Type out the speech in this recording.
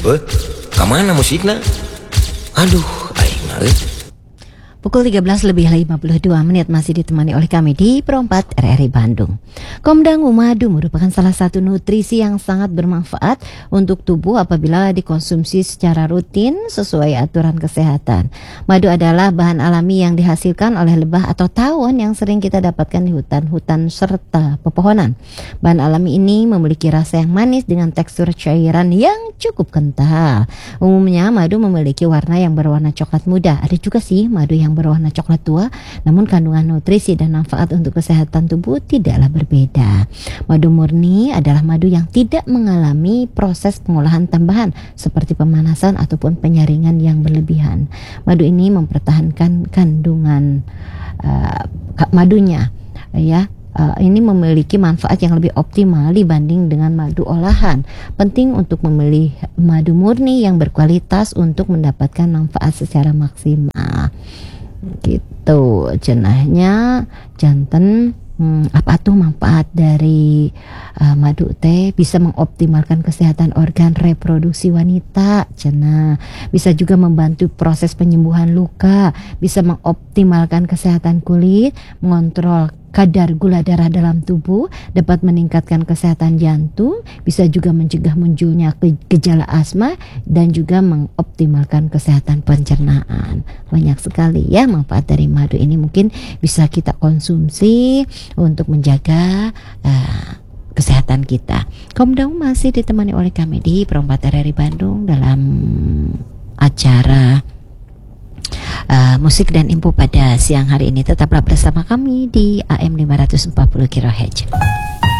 Kemana musiknya? Aduh, aing mah. Pukul 13:52 masih ditemani oleh kami di Pro 4 RRI Bandung. Komdangu madu merupakan salah satu nutrisi yang sangat bermanfaat untuk tubuh apabila dikonsumsi secara rutin sesuai aturan kesehatan. Madu adalah bahan alami yang dihasilkan oleh lebah atau tawon yang sering kita dapatkan di hutan-hutan serta pepohonan. Bahan alami ini memiliki rasa yang manis dengan tekstur cairan yang cukup kental. Umumnya madu memiliki warna yang berwarna coklat muda. Ada juga sih madu yang berwarna coklat tua, namun kandungan nutrisi dan manfaat untuk kesehatan tubuh tidaklah berbeda. Madu murni adalah madu yang tidak mengalami proses pengolahan tambahan seperti pemanasan ataupun penyaringan yang berlebihan. Madu ini mempertahankan kandungan madunya, ya. Ini memiliki manfaat yang lebih optimal dibanding dengan madu olahan. Penting untuk memilih madu murni yang berkualitas untuk mendapatkan manfaat secara maksimal. Gitu cenahnya janten. Apa tuh manfaat dari madu teh? Bisa mengoptimalkan kesehatan organ reproduksi wanita, cenah. Bisa juga membantu proses penyembuhan luka, bisa mengoptimalkan kesehatan kulit, mengontrol kadar gula darah dalam tubuh, dapat meningkatkan kesehatan jantung, bisa juga mencegah munculnya gejala asma dan juga mengoptimalkan kesehatan pencernaan. Banyak sekali ya manfaat dari madu ini, mungkin bisa kita konsumsi untuk menjaga kesehatan kita. Komdangu masih ditemani oleh kami di Pro 4 RRI Bandung dalam acara musik dan info pada siang hari ini. Tetaplah bersama kami di AM 540 kHz.